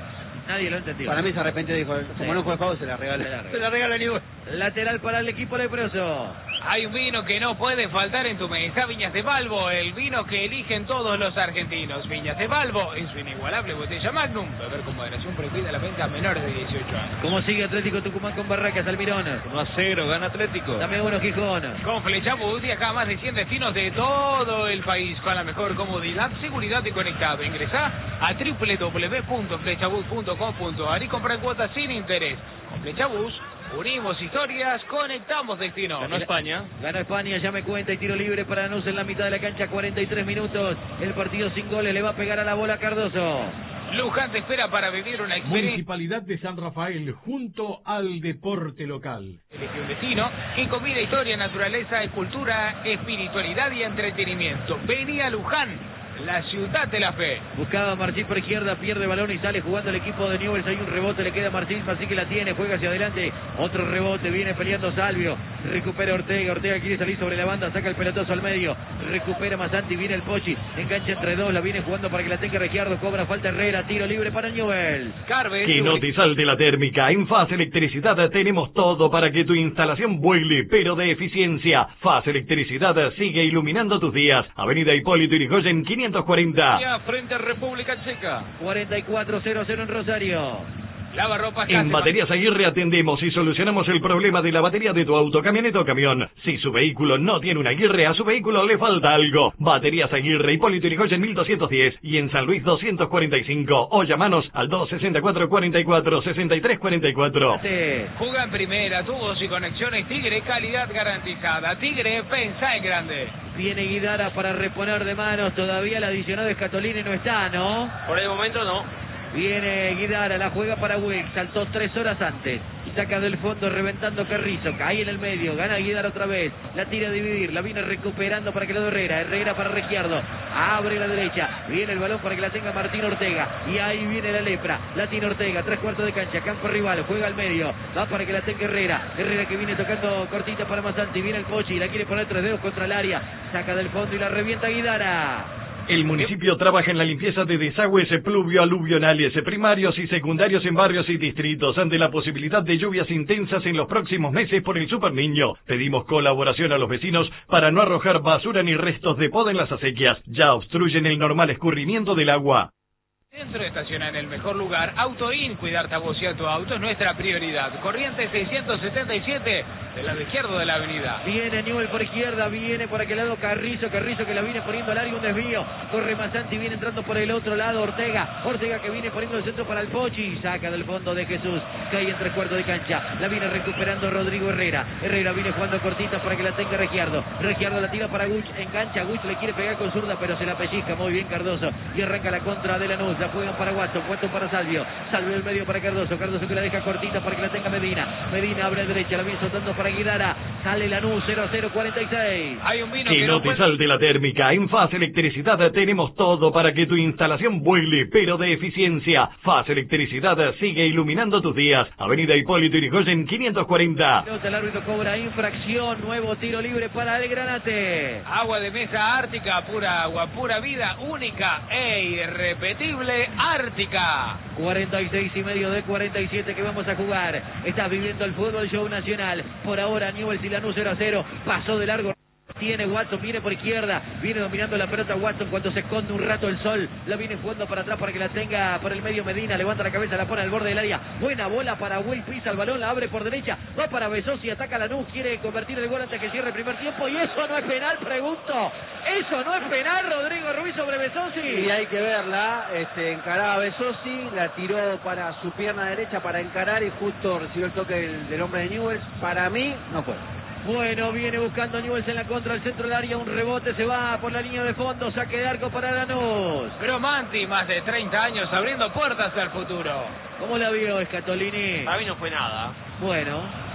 Nadie lo entendió. Para mí se arrepintió, dijo, como Sí. no fue foul, se la regala. Se la regala. Se la regala Newell. Lateral para el equipo leproso. Hay un vino que no puede faltar en tu mesa, Viñas de Balbo, el vino que eligen todos los argentinos. Viñas de Balbo, en su inigualable botella Magnum, beber con moderación prohibida la venta a menores de dieciocho años. ¿Cómo sigue Atlético Tucumán con Barracas, Almirón? uno a cero, gana Atlético. Dame uno, Gijón. Con Flechabús viaja a más de cien destinos de todo el país con la mejor comodidad, seguridad y conectado. Ingresá a doble u doble u doble u punto flechabús punto com punto a r y compra en cuotas sin interés. Con Flechabús unimos historias, conectamos destinos. Ganó España. Ganó España, ya me cuenta, y tiro libre para Lanús en la mitad de la cancha, cuarenta y tres minutos. El partido sin goles, le va a pegar a la bola Cardoso. Luján te espera para vivir una experiencia. Municipalidad de San Rafael, junto al deporte local. Elige un destino que combina historia, naturaleza, cultura, espiritualidad y entretenimiento. Vení a Luján, la ciudad de la fe. Buscaba a Martín por izquierda, pierde balón y sale jugando el equipo de Newell's. Hay un rebote, le queda a Martín, así que la tiene, juega hacia adelante. Otro rebote, viene peleando Salvio. Recupera Ortega, Ortega quiere salir sobre la banda, saca el pelotazo al medio. Recupera Masanti, viene el Pochi, engancha entre dos, la viene jugando para que la tenga Regiardo, cobra falta Herrera, tiro libre para Newell's. Carves. Que no te salte la térmica. En Faz Electricidad tenemos todo para que tu instalación vuele, pero de eficiencia. Faz Electricidad sigue iluminando tus días. Avenida Hipólito Yrigoyen quinientos cuarenta. Ya frente a República Checa. cuarenta y cuatro cero cero en Rosario. Lavarropas En Baterías Aguirre atendemos y solucionamos el problema de la batería de tu auto, camioneta o camión. Si su vehículo no tiene una Aguirre, a su vehículo le falta algo. Baterías Aguirre, Hipólito Yrigoyen mil doscientos diez y en San Luis doscientos cuarenta y cinco. O llamanos al dos sesenta y cuatro, cuarenta y cuatro, sesenta y tres cuarenta y cuatro. Juega en primera, tubos y conexiones Tigre, calidad garantizada. Tigre, pensá en grande. Viene Guidara para reponer de manos, todavía el adicionado Scatolini no está, ¿no? Por el momento no. Viene Guidara, la juega para Wilk, saltó tres horas antes, saca del fondo reventando Carrizo, cae en el medio, gana Guidara otra vez, la tira a dividir, la viene recuperando para que lo dé Herrera, Herrera para Regiardo, abre la derecha, viene el balón para que la tenga Martín Ortega, y ahí viene la lepra, la tiene Ortega, tres cuartos de cancha, campo rival, juega al medio, va para que la tenga Herrera, Herrera que viene tocando cortita para Masanti, viene el Pochi, la quiere poner tres dedos contra el área, saca del fondo y la revienta Guidara. El municipio trabaja en la limpieza de desagües pluvio-aluvionales, primarios y secundarios en barrios y distritos. Ante la posibilidad de lluvias intensas en los próximos meses por el Super Niño, pedimos colaboración a los vecinos para no arrojar basura ni restos de poda en las acequias. Ya obstruyen el normal escurrimiento del agua. Centro estaciona en el mejor lugar. AutoIn, cuidarte a vos y a tu auto es nuestra prioridad. Corriente seiscientos setenta y siete, del lado izquierdo de la avenida. Viene Newell por izquierda, viene por aquel lado Carrizo, Carrizo que la viene poniendo al área, un desvío. Corre Masanti, viene entrando por el otro lado Ortega. Ortega que viene poniendo el centro para el Pochi. Saca del fondo de Jesús, cae en tres cuartos de cancha. La viene recuperando Rodrigo Herrera. Herrera viene jugando cortita para que la tenga Regiardo. Regiardo la tira para Guch, engancha. Guch le quiere pegar con zurda, pero se la pellizca muy bien Cardoso. Y arranca la contra de Lanús. La juegan para Watson, Watson para Salvio, Salvio el medio para Cardoso, Cardoso que la deja cortita para que la tenga Medina, Medina abre a derecha, la viene soltando para Guidara, sale Lanús cero a cero cuarenta y seis. Hay un vino Que que no no te puede... salte la térmica. En Faz Electricidad tenemos todo para que tu instalación vuele, pero de eficiencia. Faz Electricidad sigue iluminando tus días. Avenida Hipólito Yrigoyen quinientos cuarenta. El árbitro cobra infracción, nuevo tiro libre para el Granate. Agua de mesa Ártica, pura agua, pura vida, única e irrepetible Ártica. cuarenta y seis y medio de cuarenta y siete que vamos a jugar. Estás viviendo el fútbol show nacional. Por ahora Newell's y Lanús cero a cero. Pasó de largo. Tiene Watson, viene por izquierda, viene dominando la pelota Watson cuando se esconde un rato el sol, la viene jugando para atrás para que la tenga por el medio Medina, levanta la cabeza, la pone al borde del área, buena bola para Will, pisa el balón, la abre por derecha, va para Besosi, ataca a Lanús, quiere convertir el gol antes que cierre el primer tiempo, y eso no es penal, pregunto, eso no es penal, Rodrigo Ruiz sobre Besosi. Y hay que verla, este, encaraba a Besosi, la tiró para su pierna derecha para encarar y justo recibió el toque del, del hombre de Newell's, para mí no fue. Bueno, viene buscando Newell's en la contra, el centro del área, un rebote, se va por la línea de fondo, saque de arco para Lanús. Gromanti, más de treinta años abriendo puertas al futuro. ¿Cómo la vio Scatolini? Para mí no fue nada. Bueno,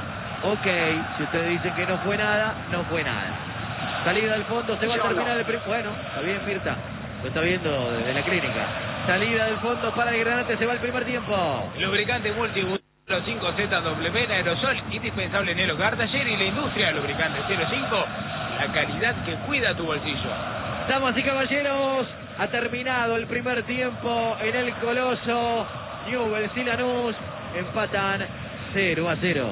ok, si ustedes dicen que no fue nada, no fue nada. Salida del fondo, se va a terminar el primer... Bueno, está bien Mirta, lo está viendo desde la clínica. Salida del fondo para el Granate, se va el primer tiempo. Lubricante multi Los cinco Z W en aerosol, indispensable en el hogar, taller y la industria. Lubricante cero cinco, la calidad que cuida tu bolsillo. Damas y caballeros, ha terminado el primer tiempo en el Coloso. Newell's y Lanús empatan cero a cero.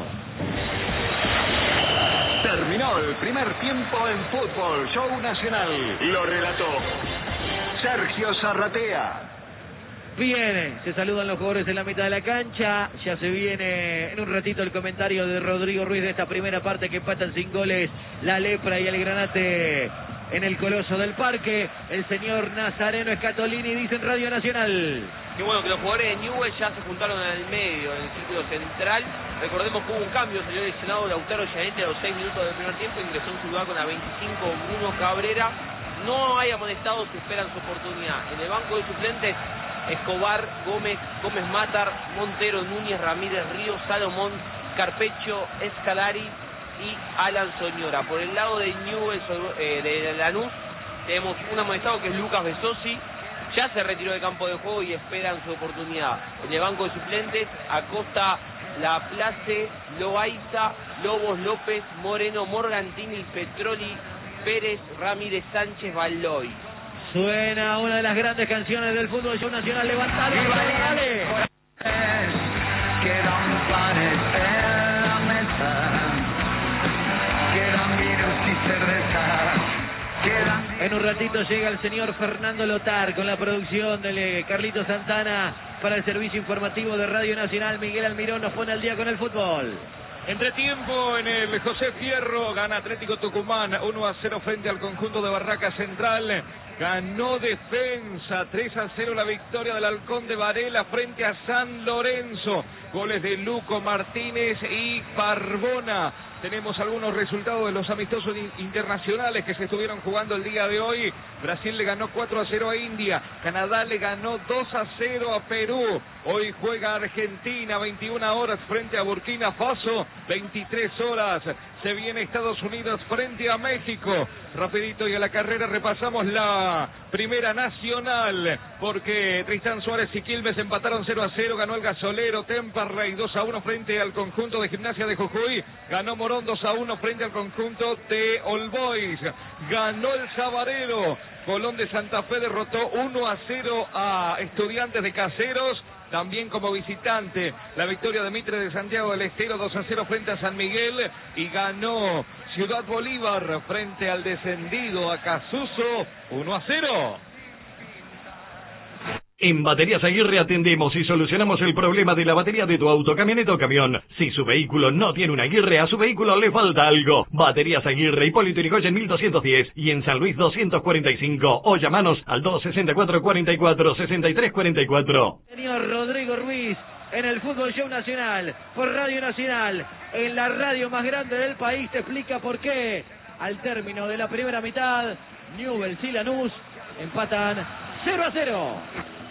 Terminó el primer tiempo en Fútbol Show Nacional. Lo relató Sergio Zarratea. Viene, se saludan los jugadores en la mitad de la cancha. Ya se viene en un ratito el comentario de Rodrigo Ruiz de esta primera parte que empatan sin goles la Lepra y el Granate en el Coloso del Parque. El señor Nazareno Escatolini dice en Radio Nacional. Y bueno, que los jugadores de Newell's ya se juntaron en el medio, en el círculo central. Recordemos que hubo un cambio, salió lesionado Lautaro Gianetti a los seis minutos del primer tiempo, ingresó en su lugar con la veinticinco Bruno Cabrera. No hay amonestados que esperan su oportunidad. En el banco de suplentes, Escobar, Gómez, Gómez Matar, Montero, Núñez, Ramírez, Ríos, Salomón, Carpecho, Escalari y Alan Soñora. Por el lado de Newell's, eh, de Lanús, tenemos un amonestado que es Lucas Besosi. Ya se retiró del campo de juego y esperan su oportunidad. En el banco de suplentes, Acosta, Laplace, Loaiza, Lobos, López, Moreno, Morgantini, Petroli, Pérez, Ramírez, Sánchez, Baloy. Suena una de las grandes canciones del fútbol show nacional. Levantale, dale, dale. Quedan panes en la mesa, quedan vinos y cerveza, quedan... En un ratito llega el señor Fernando Lotar con la producción de Carlito Santana para el servicio informativo de Radio Nacional. Miguel Almirón nos pone al día con el fútbol. Entretiempo en el José Fierro, gana Atlético Tucumán uno a cero frente al conjunto de Barraca Central. Ganó Defensa tres a cero la victoria del Halcón de Varela frente a San Lorenzo. Goles de Luco Martínez y Barbona. Tenemos algunos resultados de los amistosos internacionales que se estuvieron jugando el día de hoy. Brasil le ganó cuatro a cero a India. Canadá le ganó dos a cero a Perú. Hoy juega Argentina, veintiuna horas frente a Burkina Faso. veintitrés horas se viene Estados Unidos frente a México. Rapidito y a la carrera repasamos la primera nacional. Porque Tristán Suárez y Quilmes empataron cero a cero. Ganó el Gasolero. Temperley dos a uno frente al conjunto de Gimnasia de Jujuy. Ganó Morón dos a uno frente al conjunto de All Boys. Ganó el Sabarero. Colón de Santa Fe derrotó uno a cero a Estudiantes de Caseros. También como visitante, la victoria de Mitre de Santiago del Estero dos a cero frente a San Miguel. Y ganó Ciudad Bolívar frente al descendido Acasuso uno a cero. En Baterías Aguirre atendemos y solucionamos el problema de la batería de tu auto, camioneta o camión. Si su vehículo no tiene una Aguirre, a su vehículo le falta algo. Baterías Aguirre, Hipólito Yrigoyen mil doscientos diez y en San Luis doscientos cuarenta y cinco. O llamanos al dos sesenta y cuatro cuarenta y cuatro sesenta y tres cuarenta y cuatro. Señor Rodrigo Ruiz en el Fútbol Show Nacional, por Radio Nacional, en la radio más grande del país, te explica por qué. Al término de la primera mitad, Newell's y Lanús empatan cero a cero.